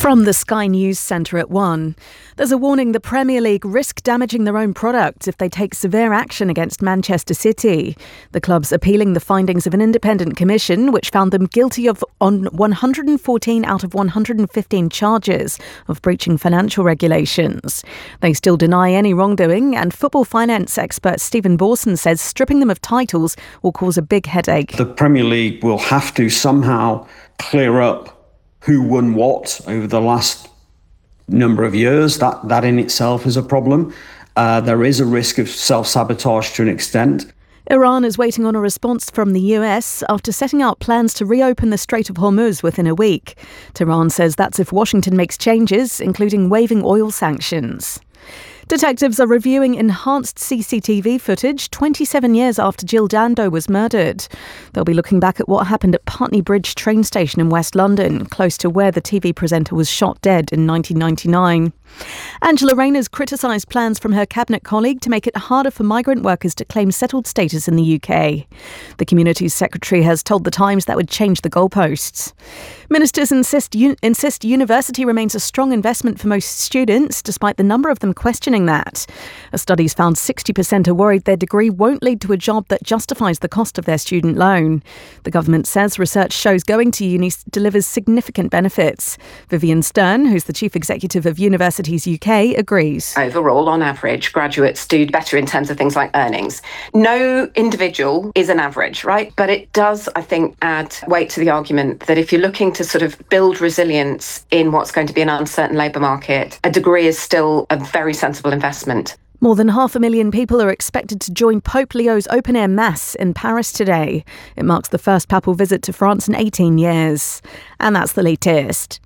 From the Sky News Centre at 1, there's a warning the Premier League risk damaging their own product if they take severe action against Manchester City. The club's appealing the findings of an independent commission which found them guilty of 114 out of 115 charges of breaching financial regulations. They still deny any wrongdoing, and football finance expert Stephen Borson says stripping them of titles will cause a big headache. The Premier League will have to somehow clear up who won what over the last number of years. That in itself is a problem. There is a risk of self-sabotage to an extent. Iran is waiting on a response from the US after setting out plans to reopen the Strait of Hormuz within a week. Tehran says that's if Washington makes changes, including waiving oil sanctions. Detectives are reviewing enhanced CCTV footage 27 years after Jill Dando was murdered. They'll be looking back at what happened at Putney Bridge train station in West London, close to where the TV presenter was shot dead in 1999. Angela Rayner's criticised plans from her cabinet colleague to make it harder for migrant workers to claim settled status in the UK. The Communities Secretary has told The Times that would change the goalposts. Ministers insist university remains a strong investment for most students, despite the number of them questioning that. A study's found 60% are worried their degree won't lead to a job that justifies the cost of their student loan. The government says research shows going to uni delivers significant benefits. Vivienne Stern, who's the chief executive of Universities UK, agrees. Overall, on average, graduates do better in terms of things like earnings. No individual is an average, right? But it does, I think, add weight to the argument that if you're looking to sort of build resilience in what's going to be an uncertain labour market, a degree is still a very sensible investment. More than 500,000 people are expected to join Pope Leo's open-air mass in Paris today. It marks the first papal visit to France in 18 years. And that's the latest.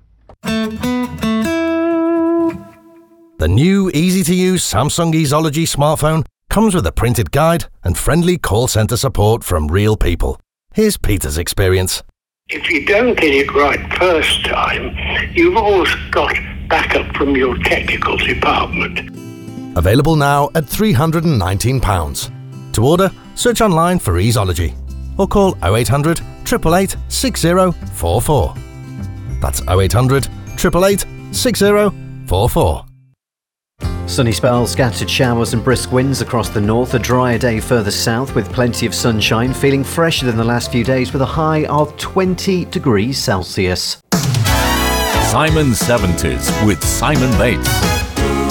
The new easy-to-use Samsung Easology smartphone comes with a printed guide and friendly call centre support from real people. Here's Peter's experience. If you don't get it right first time, you've always got backup from your technical department. Available now at £319. To order, search online for Easology or call 0800 888 6044. That's 0800 888 6044. Sunny spells, scattered showers and brisk winds across the north. A drier day further south with plenty of sunshine. Feeling fresher than the last few days with a high of 20 degrees Celsius. Simon 70s with Simon Bates.